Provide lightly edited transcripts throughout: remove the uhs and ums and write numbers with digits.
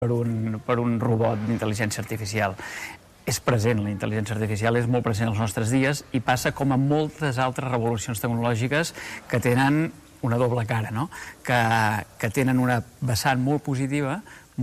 per un robot d'intel·ligència artificial. És present, la intel·ligència artificial és molt present als nostres dies i passa com a moltes altres revolucions tecnològiques que tenen una doble cara, no? Que tenen una vessant molt positiva,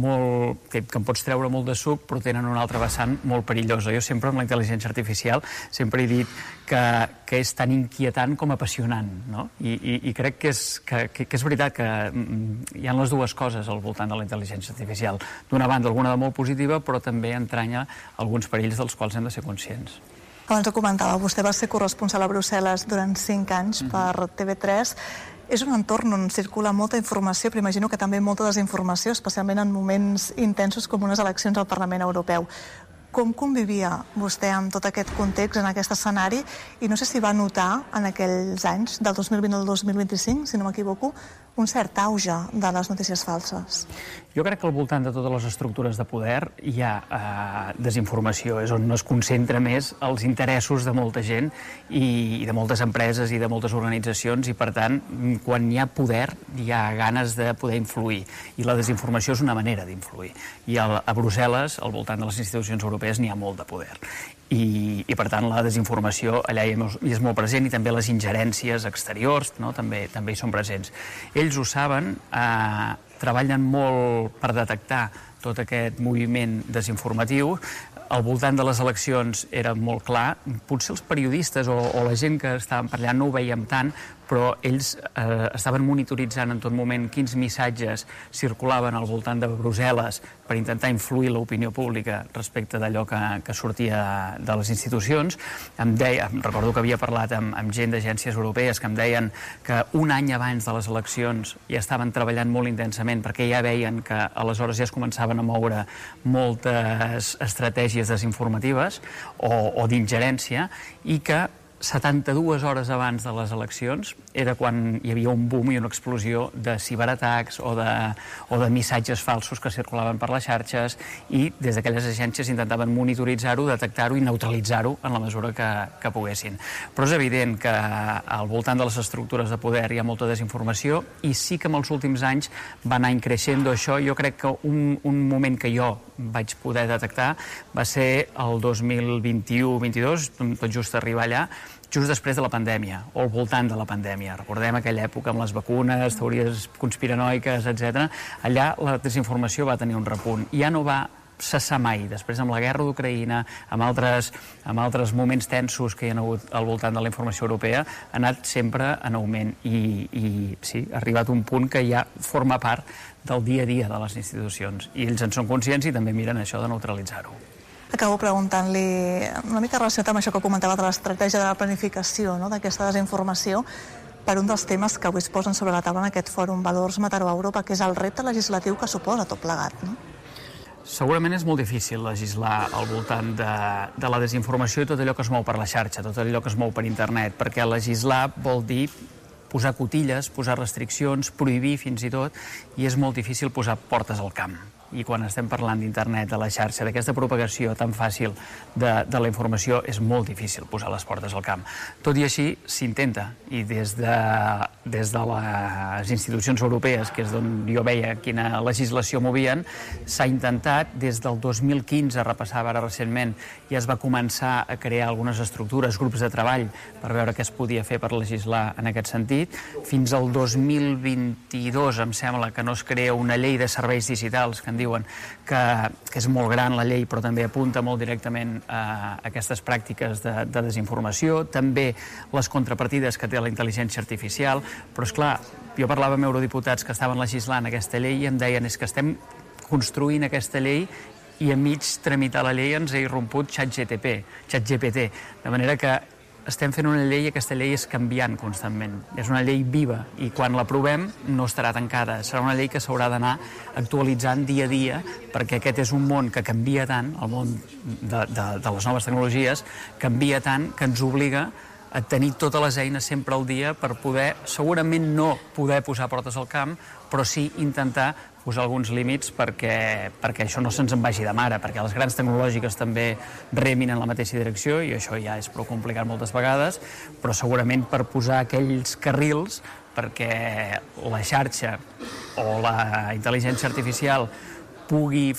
que en pots treure molt de suc, però tenen una altra vessant molt perillosa. Jo sempre amb la intel·ligència artificial sempre he dit que és tan inquietant com apassionant, no? I crec que és veritat que hi ha les dues coses al voltant de la intel·ligència artificial. D'una banda, alguna de molt positiva, però també entranya alguns perills dels quals hem de ser conscients. Abans ho comentava, vostè va ser corresponsal a Brussel·les durant 5 anys per TV3. És un entorn on circula molta informació, però imagino que també molta desinformació, especialment en moments intensos com unes eleccions al Parlament Europeu. Com convivia vostè amb tot aquest context, en aquest escenari? I no sé si va notar en aquells anys, del 2020 al 2025, si no m'equivoco, un cert auge de les notícies falses. Jo crec que al voltant de totes les estructures de poder hi ha desinformació, és on es concentra més els interessos de molta gent i de moltes empreses i de moltes organitzacions, i per tant, quan hi ha poder, hi ha ganes de poder influir, i la desinformació és una manera d'influir. I a Brussel·les, al voltant de les institucions europees, n'hi ha molt de poder. I per tant la desinformació allà hi és molt present, i també les ingerències exteriors, no? també hi són presents. Ells ho saben, treballen molt per detectar tot aquest moviment desinformatiu. Al voltant de les eleccions era molt clar, potser els periodistes o la gent que estaven per allà no ho veiem tant, però ells estaven monitoritzant en tot moment quins missatges circulaven al voltant de Brussel·les per intentar influir l'opinió pública respecte d'allò que sortia de les institucions. Em recordo que havia parlat amb gent d'agències europees que em deien que un any abans de les eleccions ja estaven treballant molt intensament perquè ja veien que aleshores ja es començaven a moure moltes estratègies desinformatives o d'ingerència, i que 72 hores abans de les eleccions era quan hi havia un boom i una explosió de ciberatacs o de missatges falsos que circulaven per les xarxes, i des d'aquelles agències intentaven monitoritzar-ho, detectar-ho i neutralitzar-ho en la mesura que poguessin. Però és evident que al voltant de les estructures de poder hi ha molta desinformació, i sí que en els últims anys va anar creixent això. Jo crec que un moment que jo vaig poder detectar va ser el 2021-22, tot just arribar allà, just després de la pandèmia, o al voltant de la pandèmia. Recordem aquella època amb les vacunes, teories conspiranoiques, etc. Allà la desinformació va tenir un repunt. Ja no va cessar mai. Després, amb la guerra d'Ucraïna, amb altres moments tensos que hi ha hagut al voltant de la informació europea, ha anat sempre en augment. I sí, ha arribat un punt que ja forma part del dia a dia de les institucions. I ells en són conscients i també miren això de neutralitzar-ho. Acabo preguntant-li una mica relacionat amb això que comentava de l'estratègia de la planificació, no?, d'aquesta desinformació, per un dels temes que avui es posen sobre la taula en aquest fòrum Valors Mataró a Europa, que és el repte legislatiu que suposa tot plegat, no? Segurament és molt difícil legislar al voltant de la desinformació i tot allò que es mou per la xarxa, tot allò que es mou per internet, perquè legislar vol dir posar cotilles, posar restriccions, prohibir fins i tot, i és molt difícil posar portes al camp. I quan estem parlant d'internet, de la xarxa, d'aquesta propagació tan fàcil de la informació, és molt difícil posar les portes al camp. Tot i així, s'intenta, i des de les institucions europees, que és d'on jo veia quina legislació movien, s'ha intentat, des del 2015, repassava ara recentment, ja es va començar a crear algunes estructures, grups de treball, per veure què es podia fer per legislar en aquest sentit. Fins al 2022, em sembla, que no es crea una llei de serveis digitals, que diuen que és molt gran la llei, però també apunta molt directament a aquestes pràctiques de desinformació, també les contrapartides que té la intel·ligència artificial. Però, esclar, jo parlava amb eurodiputats que estaven legislant aquesta llei i em deien és que estem construint aquesta llei i a mig tramitar la llei ens ha irromput ChatGPT, de manera que estem fent una llei i aquesta llei és canviant constantment. És una llei viva i quan l'aprovem no estarà tancada. Serà una llei que s'haurà d'anar actualitzant dia a dia, perquè aquest és un món que canvia tant, el món de les noves tecnologies canvia tant que ens obliga a tenir totes les eines sempre al dia per poder, segurament no poder posar portes al camp, però sí intentar posar alguns límits perquè això no se'ns en vagi de mare, perquè les grans tecnològiques també remin en la mateixa direcció i això ja és prou complicat moltes vegades, però segurament per posar aquells carrils perquè la xarxa o la intel·ligència artificial pugui